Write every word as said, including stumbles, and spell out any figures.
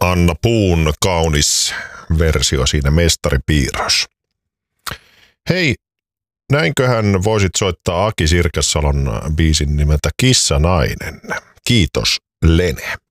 Anna Puun kaunis versio siinä, Mestaripiirros. Hei, näinköhän voisit soittaa Aki Sirkessalon biisin nimeltä Kissanainen. Kiitos, Lene.